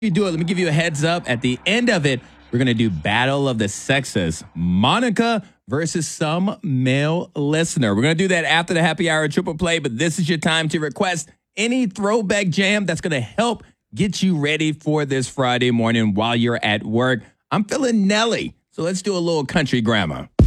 You do it. Let me give you a heads up. At the end of it, we're going to do Battle of the Sexes. Monica versus some male listener. We're going to do that after the happy hour triple play, but this is your time to request any throwback jam that's going to help get you ready for this Friday morning while you're at work. I'm feeling Nelly, so let's do a little country grammar.